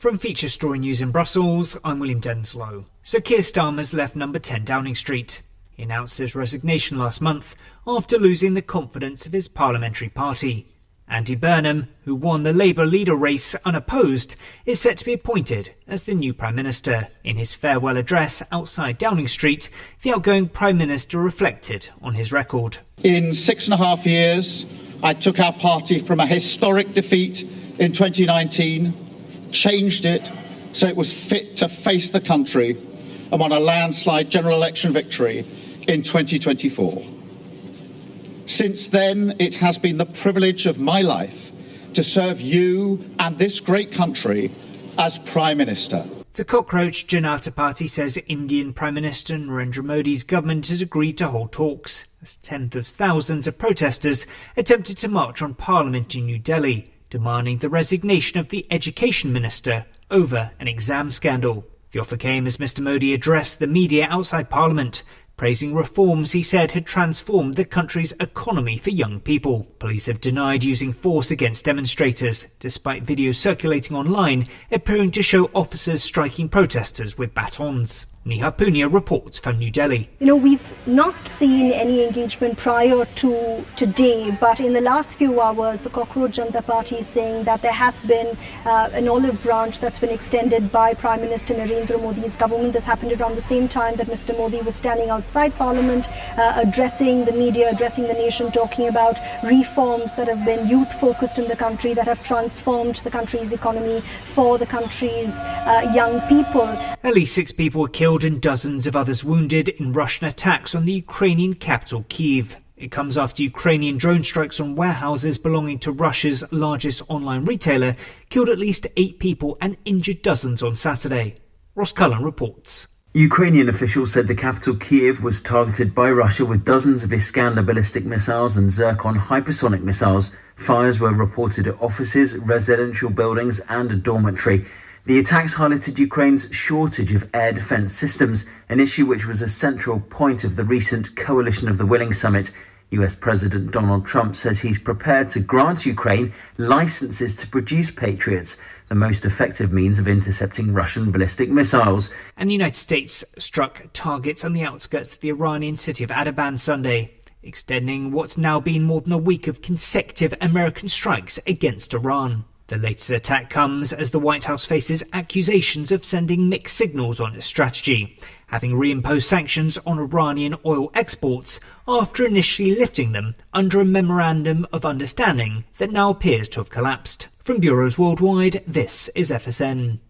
From Feature Story News in Brussels, I'm William Denslow. Sir Keir Starmer's left number 10 Downing Street. He announced his resignation last month after losing the confidence of his parliamentary party. Andy Burnham, who won the Labour leader race unopposed, is set to be appointed as the new Prime Minister. In his farewell address outside Downing Street, the outgoing Prime Minister reflected on his record. In 6.5 years, I took our party from a historic defeat in 2019, changed it so it was fit to face the country, and won a landslide general election victory in 2024. Since then, it has been the privilege of my life to serve you and this great country as Prime Minister. The Cockroach Janata Party says Indian Prime Minister Narendra Modi's government has agreed to hold talks as tens of thousands of protesters attempted to march on Parliament in New Delhi, demanding the resignation of the Education Minister over an exam scandal. The offer came as Mr Modi addressed the media outside Parliament, praising reforms he said had transformed the country's economy for young people. Police have denied using force against demonstrators, despite videos circulating online appearing to show officers striking protesters with batons. Neha Punia reports from New Delhi. We've not seen any engagement prior to today, but in the last few hours, the Cockroach Janata Party is saying that there has been an olive branch that's been extended by Prime Minister Narendra Modi's government. This happened around the same time that Mr Modi was standing outside Parliament, addressing the media, addressing the nation, talking about reforms that have been youth-focused in the country, that have transformed the country's economy for the country's young people. At least 6 people were killed and dozens of others wounded in Russian attacks on the Ukrainian capital Kyiv. It comes after Ukrainian drone strikes on warehouses belonging to Russia's largest online retailer killed at least 8 people and injured dozens on Saturday. Ross Cullen reports. Ukrainian officials said the capital Kyiv was targeted by Russia with dozens of Iskander ballistic missiles and Zircon hypersonic missiles. Fires were reported at offices, residential buildings and a dormitory. The attacks highlighted Ukraine's shortage of air defence systems, an issue which was a central point of the recent Coalition of the Willing summit. US President Donald Trump says he's prepared to grant Ukraine licenses to produce Patriots, the most effective means of intercepting Russian ballistic missiles. And the United States struck targets on the outskirts of the Iranian city of Adaban Sunday, extending what's now been more than a week of consecutive American strikes against Iran. The latest attack comes as the White House faces accusations of sending mixed signals on its strategy, having reimposed sanctions on Iranian oil exports after initially lifting them under a memorandum of understanding that now appears to have collapsed. From bureaus worldwide, this is FSN.